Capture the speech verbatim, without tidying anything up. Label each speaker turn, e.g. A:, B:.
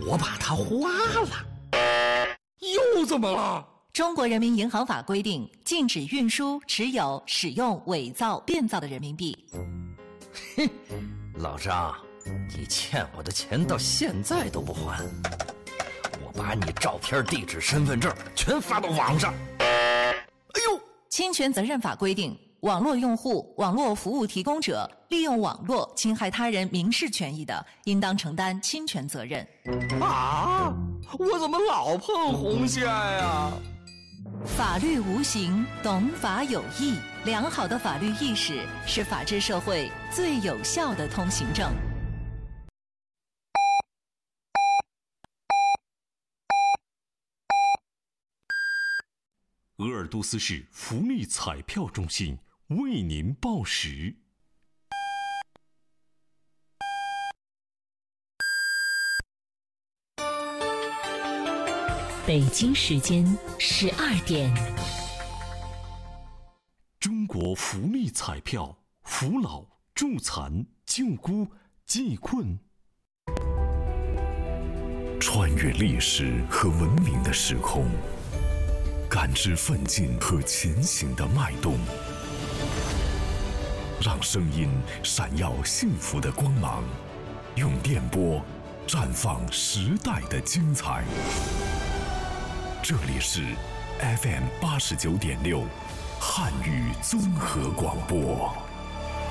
A: 我把它花了。又怎么了？
B: 中国人民银行法规定，禁止运输、持有、使用伪造、变造的人民币。
A: 哼，老张，你欠我的钱到现在都不还，我把你照片、地址、身份证全发到网上。哎呦！
B: 侵权责任法规定，网络用户、网络服务提供者利用网络侵害他人民事权益的，应当承担侵权责任。
A: 啊！我怎么老碰红线呀？
B: 法律无形，懂法有义。良好的法律意识是法治社会最有效的通行证。
C: 鄂尔多斯市福利彩票中心为您报时。
D: 北京时间十二点。
C: 中国福利彩票，扶老、助残、救孤、济困。
E: 穿越历史和文明的时空，感知奋进和前行的脉动，让声音闪耀幸福的光芒，用电波绽放时代的精彩。这里是 F M 八十九点六汉语综合广播。